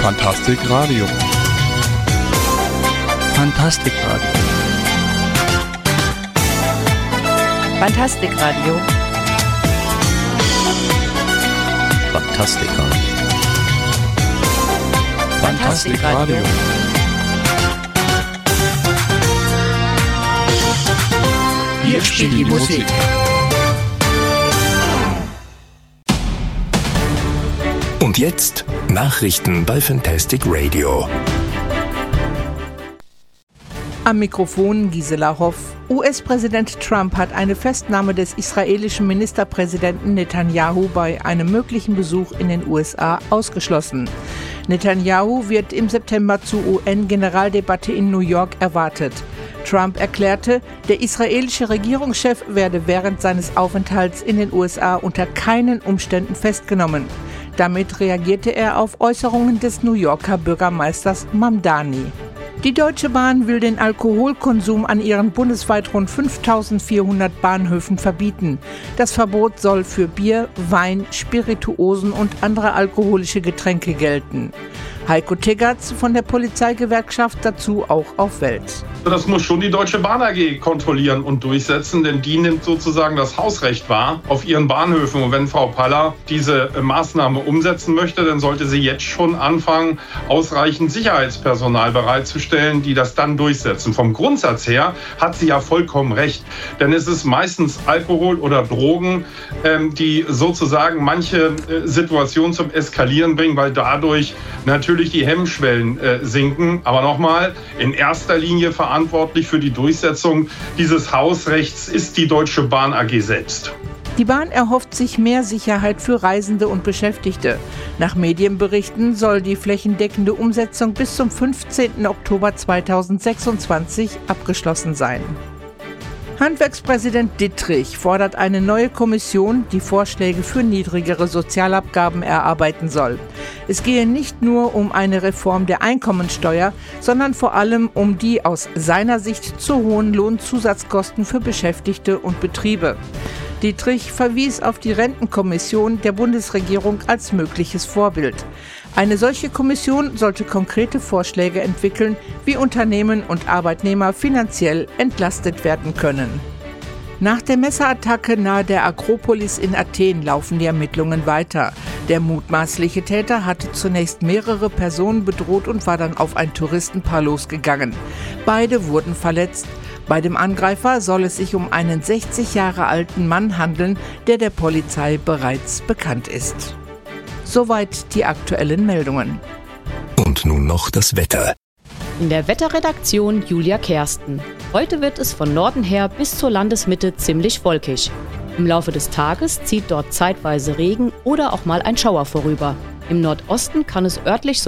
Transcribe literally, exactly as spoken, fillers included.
Fantastik Radio. Fantastik Radio. Fantastik Radio. Fantastik Radio. Fantastik Radio. Hier spielt die Musik. Und jetzt Nachrichten bei Fantastic Radio. Am Mikrofon Gisela Hoff. U S-Präsident Trump hat eine Festnahme des israelischen Ministerpräsidenten Netanyahu bei einem möglichen Besuch in den U S A ausgeschlossen. Netanyahu wird im September zur U N-Generaldebatte in New York erwartet. Trump erklärte, der israelische Regierungschef werde während seines Aufenthalts in den U S A unter keinen Umständen festgenommen. Damit reagierte er auf Äußerungen des New Yorker Bürgermeisters Mamdani. Die Deutsche Bahn will den Alkoholkonsum an ihren bundesweit rund fünftausendvierhundert Bahnhöfen verbieten. Das Verbot soll für Bier, Wein, Spirituosen und andere alkoholische Getränke gelten. Heiko Teggerts von der Polizeigewerkschaft dazu auch auf Welt. Das muss schon die Deutsche Bahn A G kontrollieren und durchsetzen, denn die nimmt sozusagen das Hausrecht wahr auf ihren Bahnhöfen. Und wenn Frau Paller diese Maßnahme umsetzen möchte, dann sollte sie jetzt schon anfangen, ausreichend Sicherheitspersonal bereitzustellen, die das dann durchsetzen. Vom Grundsatz her hat sie ja vollkommen recht, denn es ist meistens Alkohol oder Drogen, die sozusagen manche Situationen zum Eskalieren bringen, weil dadurch natürlich die Hemmschwellen sinken. Aber nochmal, in erster Linie verantwortlich Verantwortlich für die Durchsetzung dieses Hausrechts ist die Deutsche Bahn A G selbst. Die Bahn erhofft sich mehr Sicherheit für Reisende und Beschäftigte. Nach Medienberichten soll die flächendeckende Umsetzung bis zum fünfzehnten Oktober zweitausendsechsundzwanzig abgeschlossen sein. Handwerkspräsident Dittrich fordert eine neue Kommission, die Vorschläge für niedrigere Sozialabgaben erarbeiten soll. Es gehe nicht nur um eine Reform der Einkommensteuer, sondern vor allem um die aus seiner Sicht zu hohen Lohnzusatzkosten für Beschäftigte und Betriebe. Dittrich verwies auf die Rentenkommission der Bundesregierung als mögliches Vorbild. Eine solche Kommission sollte konkrete Vorschläge entwickeln, wie Unternehmen und Arbeitnehmer finanziell entlastet werden können. Nach der Messerattacke nahe der Akropolis in Athen laufen die Ermittlungen weiter. Der mutmaßliche Täter hatte zunächst mehrere Personen bedroht und war dann auf ein Touristenpaar losgegangen. Beide wurden verletzt. Bei dem Angreifer soll es sich um einen sechzig Jahre alten Mann handeln, der der Polizei bereits bekannt ist. Soweit die aktuellen Meldungen. Und nun noch das Wetter. In der Wetterredaktion Julia Kersten. Heute wird es von Norden her bis zur Landesmitte ziemlich wolkig. Im Laufe des Tages zieht dort zeitweise Regen oder auch mal ein Schauer vorüber. Im Nordosten kann es örtlich so